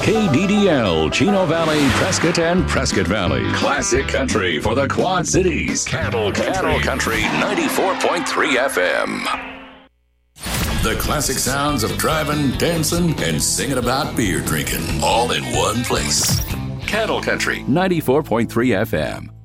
KDDL, Chino Valley, Prescott, and Prescott Valley. Classic country for the Quad Cities. Cattle Country 94.3 FM. The classic sounds of driving, dancing, and singing about beer drinking, all in one place. Cattle Country 94.3 FM.